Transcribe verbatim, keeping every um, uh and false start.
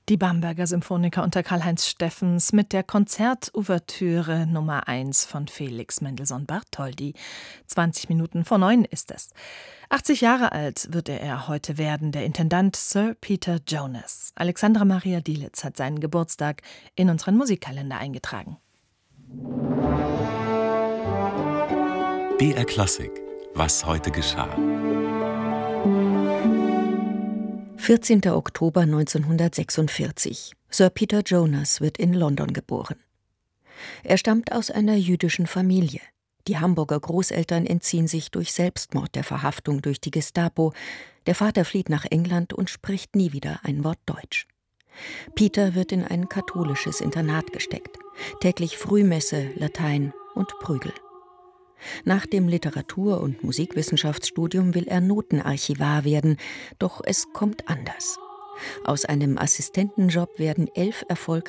Die Bamberger Symphoniker unter Karl-Heinz Steffens mit der Konzertouvertüre Nummer eins von Felix Mendelssohn Bartholdy. zwanzig Minuten vor neun ist es. achtzig Jahre alt wird er heute werden, der Intendant Sir Peter Jonas. Alexandra Maria Dielitz hat seinen Geburtstag in unseren Musikkalender eingetragen. B R Klassik. Was heute geschah. vierzehnter Oktober neunzehnhundertsechsundvierzig. Sir Peter Jonas wird in London geboren. Er stammt aus einer jüdischen Familie. Die Hamburger Großeltern entziehen sich durch Selbstmord der Verhaftung durch die Gestapo. Der Vater flieht nach England und spricht nie wieder ein Wort Deutsch. Peter wird in ein katholisches Internat gesteckt. Täglich Frühmesse, Latein und Prügel. Nach dem Literatur- und Musikwissenschaftsstudium will er Notenarchivar werden, doch es kommt anders. Aus einem Assistentenjob werden elf erfolgreiche